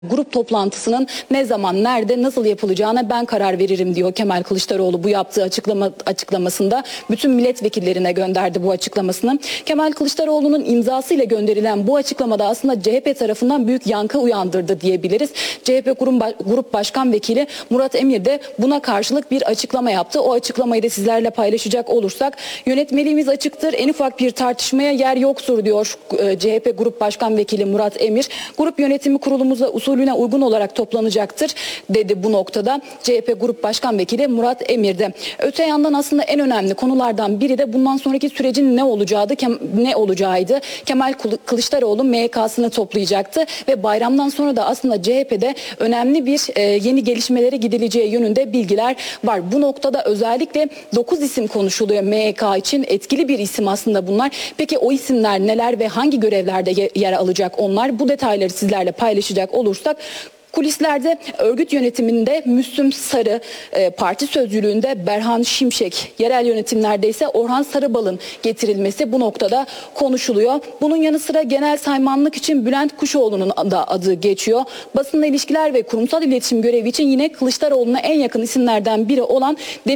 Grup toplantısının ne zaman, nerede, nasıl yapılacağına ben karar veririm diyor Kemal Kılıçdaroğlu bu yaptığı açıklamasında. Bütün milletvekillerine gönderdi bu açıklamasını. Kemal Kılıçdaroğlu'nun imzasıyla gönderilen bu açıklamada aslında CHP tarafından büyük yankı uyandırdı diyebiliriz. CHP Grup Başkan Vekili Murat Emir de buna karşılık bir açıklama yaptı. O açıklamayı da sizlerle paylaşacak olursak, yönetmeliğimiz açıktır, en ufak bir tartışmaya yer yoktur diyor CHP Grup Başkan Vekili Murat Emir. Grup yönetimi kurulumuza usulüne uygun olarak toplanacaktır dedi bu noktada CHP Grup Başkan Vekili Murat Emir'de. Öte yandan aslında en önemli konulardan biri de bundan sonraki sürecin ne olacağıydı. Kemal Kılıçdaroğlu MYK'sını toplayacaktı ve bayramdan sonra da aslında CHP'de önemli bir yeni gelişmelere gidileceği yönünde bilgiler var. Bu noktada özellikle 9 isim konuşuluyor MYK için. Etkili bir isim aslında bunlar. Peki o isimler neler ve hangi görevlerde yer alacak onlar? Bu detayları sizlerle paylaşacak olursak, kulislerde örgüt yönetiminde Müslüm Sarı, parti sözcülüğünde Berhan Şimşek, yerel yönetimlerde ise Orhan Sarıbal'ın getirilmesi bu noktada konuşuluyor. Bunun yanı sıra genel saymanlık için Bülent Kuşoğlu'nun da adı geçiyor. Basınla ilişkiler ve kurumsal iletişim görevi için yine Kılıçdaroğlu'na en yakın isimlerden biri olan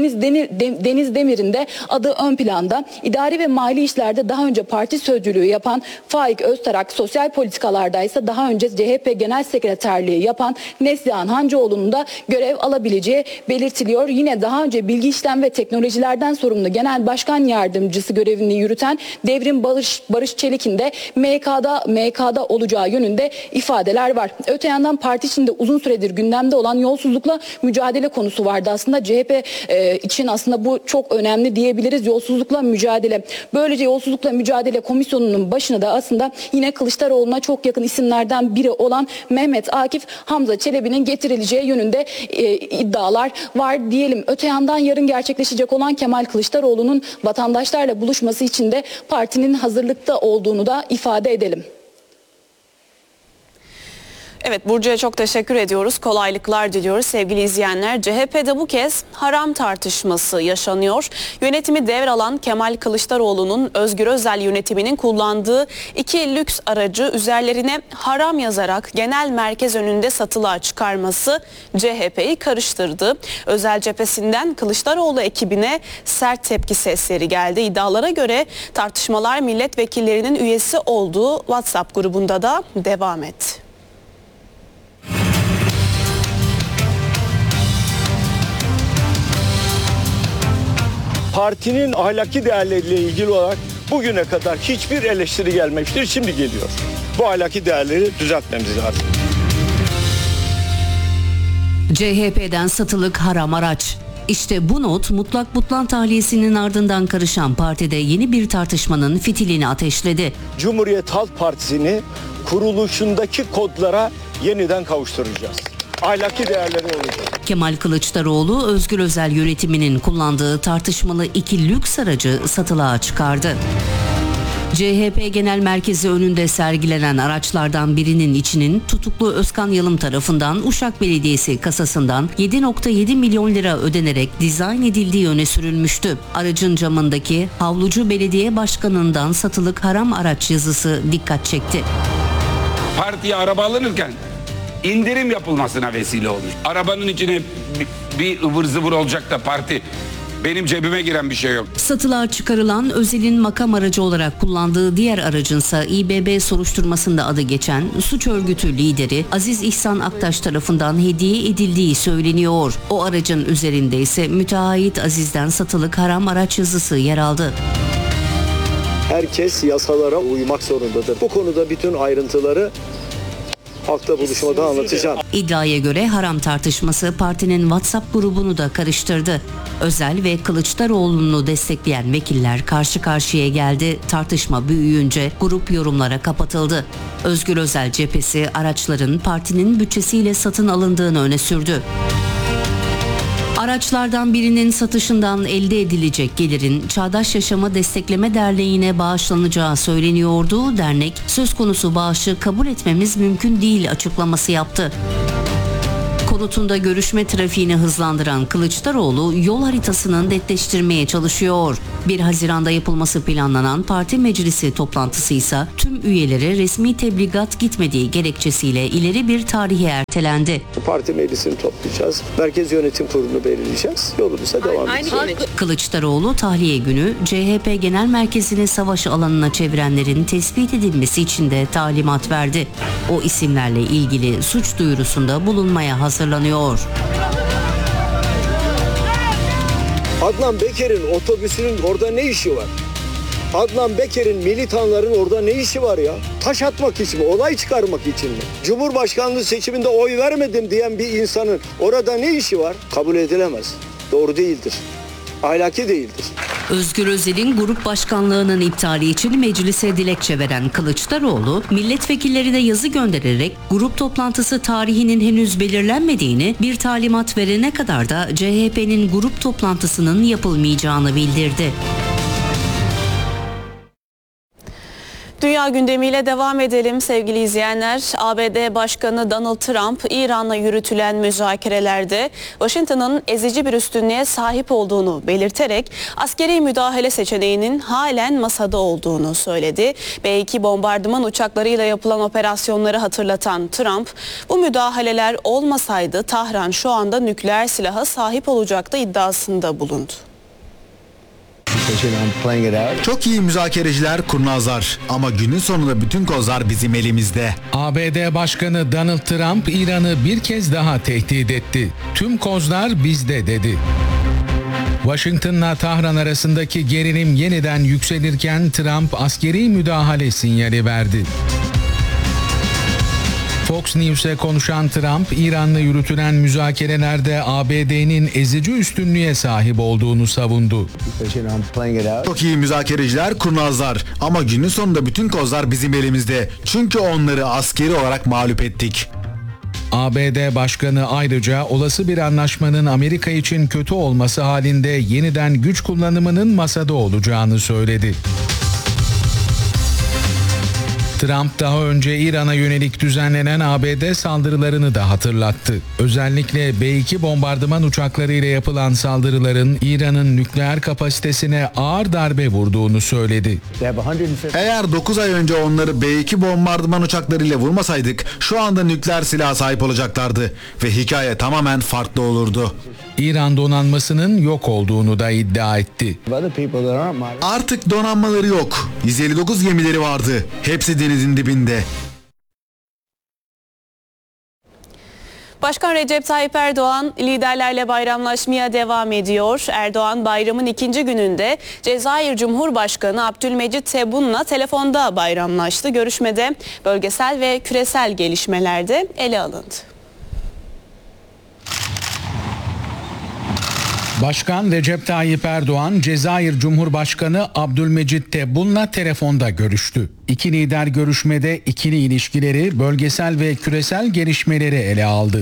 Deniz Demir'in de adı ön planda. İdari ve mali işlerde daha önce parti sözcülüğü yapan Faik Öztarak, sosyal politikalarda ise daha önce CHP Genel Sekreterliği yapan Neslihan Hancıoğlu'nun da görev alabileceği belirtiliyor. Yine daha önce bilgi işlem ve teknolojilerden sorumlu Genel Başkan Yardımcısı görevini yürüten Devrim Barış Çelik'in de MYK'da olacağı yönünde ifadeler var. Öte yandan parti içinde uzun süredir gündemde olan yolsuzlukla mücadele konusu vardı. Aslında CHP için aslında bu çok önemli diyebiliriz. Yolsuzlukla mücadele. Böylece yolsuzlukla mücadele komisyonunun başına da aslında yine Kılıçdaroğlu'na çok yakın isimlerden biri olan Mehmet Akif Hamza Çelebi'nin getirileceği yönünde iddialar var diyelim. Öte yandan yarın gerçekleşecek olan Kemal Kılıçdaroğlu'nun vatandaşlarla buluşması için de partinin hazırlıkta olduğunu da ifade edelim. Evet, Burcu'ya çok teşekkür ediyoruz. Kolaylıklar diliyoruz sevgili izleyenler. CHP'de bu kez haram tartışması yaşanıyor. Yönetimi devralan Kemal Kılıçdaroğlu'nun Özgür Özel yönetiminin kullandığı 2 lüks aracı üzerlerine haram yazarak genel merkez önünde satılığa çıkarması CHP'yi karıştırdı. Özel cephesinden Kılıçdaroğlu ekibine sert tepki sesleri geldi. İddialara göre tartışmalar milletvekillerinin üyesi olduğu WhatsApp grubunda da devam etti. Partinin ahlaki değerleriyle ilgili olarak bugüne kadar hiçbir eleştiri gelmemiştir. Şimdi geliyor. Bu ahlaki değerleri düzeltmemiz lazım. CHP'den satılık haram araç. İşte bu not mutlak butlan tahliyesinin ardından karışan partide yeni bir tartışmanın fitilini ateşledi. Cumhuriyet Halk Partisi'ni kuruluşundaki kodlara yeniden kavuşturacağız. Ahlaki değerleri olacak. Kemal Kılıçdaroğlu, Özgür Özel yönetiminin kullandığı tartışmalı 2 lüks aracı satılığa çıkardı. CHP Genel Merkezi önünde sergilenen araçlardan birinin içinin tutuklu Özkan Yalım tarafından Uşak Belediyesi kasasından 7,7 milyon lira ödenerek dizayn edildiği öne sürülmüştü. Aracın camındaki Havlucu Belediye Başkanı'ndan satılık haram araç yazısı dikkat çekti. Partiye araba alınırken indirim yapılmasına vesile olmuş. Arabanın içine bir ıvır zıvır olacak da parti, benim cebime giren bir şey yok. Satılığa çıkarılan Özel'in makam aracı olarak kullandığı diğer aracınsa İBB soruşturmasında adı geçen suç örgütü lideri Aziz İhsan Aktaş tarafından hediye edildiği söyleniyor. O aracın üzerinde ise müteahhit Aziz'den satılık haram araç yazısı yer aldı. Herkes yasalara uymak zorundadır. Bu konuda bütün ayrıntıları halkla buluşmada anlatacağım. İddiaya göre haram tartışması partinin WhatsApp grubunu da karıştırdı. Özel ve Kılıçdaroğlu'nu destekleyen vekiller karşı karşıya geldi. Tartışma büyüyünce grup yorumlara kapatıldı. Özgür Özel cephesi araçların partinin bütçesiyle satın alındığını öne sürdü. Araçlardan birinin satışından elde edilecek gelirin Çağdaş Yaşamı Destekleme Derneği'ne bağışlanacağı söyleniyordu. Dernek söz konusu bağışı kabul etmemiz mümkün değil açıklaması yaptı. konutunda görüşme trafiğini hızlandıran Kılıçdaroğlu yol haritasını netleştirmeye çalışıyor. 1 Haziran'da yapılması planlanan parti meclisi toplantısı ise tüm üyelere resmi tebligat gitmediği gerekçesiyle ileri bir tarihe ertelendi. Parti meclisini toplayacağız. Merkez Yönetim Kurulu'nu belirleyeceğiz. Yolumuza devam edeceğiz. Kılıçdaroğlu tahliye günü CHP Genel Merkezi'ni savaş alanına çevirenlerin tespit edilmesi için de talimat verdi. O isimlerle ilgili suç duyurusunda bulunmaya hazırlanıyor. Adnan Beker'in otobüsünün orada ne işi var? Adnan Beker'in militanların orada ne işi var ya? Taş atmak için mi? Olay çıkarmak için mi? Cumhurbaşkanlığı seçiminde oy vermedim diyen bir insanın orada ne işi var? Kabul edilemez. Doğru değildir. Ahlaki değildir. Özgür Özel'in grup başkanlığının iptali için meclise dilekçe veren Kılıçdaroğlu, milletvekillerine yazı göndererek grup toplantısı tarihinin henüz belirlenmediğini, bir talimat verene kadar da CHP'nin grup toplantısının yapılmayacağını bildirdi. Dünya gündemiyle devam edelim sevgili izleyenler. ABD Başkanı Donald Trump, İran'la yürütülen müzakerelerde Washington'ın ezici bir üstünlüğe sahip olduğunu belirterek askeri müdahale seçeneğinin halen masada olduğunu söyledi. B-2 bombardıman uçaklarıyla yapılan operasyonları hatırlatan Trump, bu müdahaleler olmasaydı Tahran şu anda nükleer silaha sahip olacaktı iddiasında bulundu. Çok iyi müzakereciler, kurnazlar ama günün sonunda bütün kozlar bizim elimizde. ABD Başkanı Donald Trump İran'ı bir kez daha tehdit etti. Tüm kozlar bizde dedi. Washington'la Tahran arasındaki gerilim yeniden yükselirken Trump askeri müdahale sinyali verdi. Fox News'e konuşan Trump, İran'la yürütülen müzakerelerde ABD'nin ezici üstünlüğe sahip olduğunu savundu. Çok iyi müzakereciler, kurnazlar ama günün sonunda bütün kozlar bizim elimizde. Çünkü onları askeri olarak mağlup ettik. ABD Başkanı ayrıca olası bir anlaşmanın Amerika için kötü olması halinde yeniden güç kullanımının masada olacağını söyledi. Trump daha önce İran'a yönelik düzenlenen ABD saldırılarını da hatırlattı. Özellikle B-2 bombardıman uçaklarıyla yapılan saldırıların İran'ın nükleer kapasitesine ağır darbe vurduğunu söyledi. Eğer 9 ay önce onları B-2 bombardıman uçaklarıyla vurmasaydık şu anda nükleer silaha sahip olacaklardı ve hikaye tamamen farklı olurdu. İran donanmasının yok olduğunu da iddia etti. Artık donanmaları yok. 159 gemileri vardı. Hepsi denizin dibinde. Başkan Recep Tayyip Erdoğan liderlerle bayramlaşmaya devam ediyor. Erdoğan bayramın ikinci gününde Cezayir Cumhurbaşkanı Abdülmecit Tebboun'la telefonda bayramlaştı. Görüşmede bölgesel ve küresel gelişmeler de ele alındı. Başkan Recep Tayyip Erdoğan, Cezayir Cumhurbaşkanı Abdülmecit Tebboun'la telefonda görüştü. İki lider görüşmede ikili ilişkileri, bölgesel ve küresel gelişmeleri ele aldı.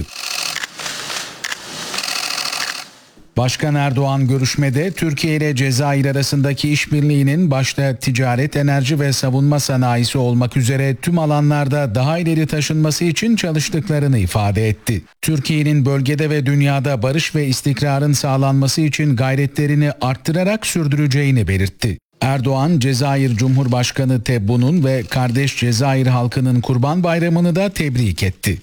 Başkan Erdoğan görüşmede Türkiye ile Cezayir arasındaki işbirliğinin başta ticaret, enerji ve savunma sanayisi olmak üzere tüm alanlarda daha ileri taşınması için çalıştıklarını ifade etti. Türkiye'nin bölgede ve dünyada barış ve istikrarın sağlanması için gayretlerini arttırarak sürdüreceğini belirtti. Erdoğan, Cezayir Cumhurbaşkanı Tebboun'un ve kardeş Cezayir halkının Kurban Bayramı'nı da tebrik etti.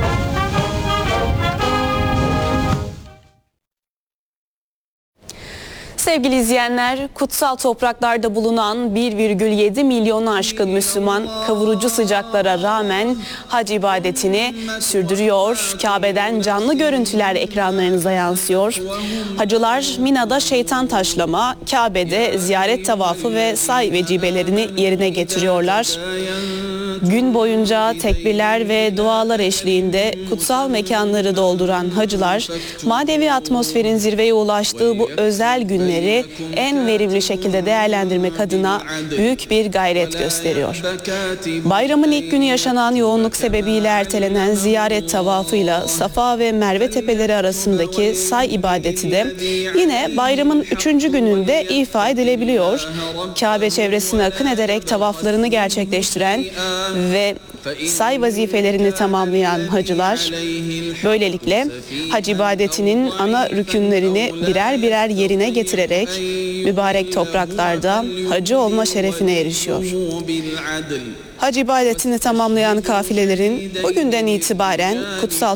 Sevgili izleyenler, kutsal topraklarda bulunan 1,7 milyonu aşkın Müslüman kavurucu sıcaklara rağmen hac ibadetini sürdürüyor. Kabe'den canlı görüntüler ekranlarınıza yansıyor. Hacılar Mina'da şeytan taşlama, Kabe'de ziyaret tavafı ve say vecibelerini yerine getiriyorlar. Gün boyunca tekbirler ve dualar eşliğinde kutsal mekanları dolduran hacılar, manevi atmosferin zirveye ulaştığı bu özel günleri en verimli şekilde değerlendirmek adına büyük bir gayret gösteriyor. Bayramın ilk günü yaşanan yoğunluk sebebiyle ertelenen ziyaret tavafıyla Safa ve Merve tepeleri arasındaki say ibadeti de yine bayramın 3. gününde ifa edilebiliyor. Kabe çevresine akın ederek tavaflarını gerçekleştiren ve say vazifelerini tamamlayan hacılar böylelikle hac ibadetinin ana rükünlerini birer birer yerine getirerek mübarek topraklarda hacı olma şerefine erişiyor. Hac ibadetini tamamlayan kafilelerin bugünden itibaren kutsal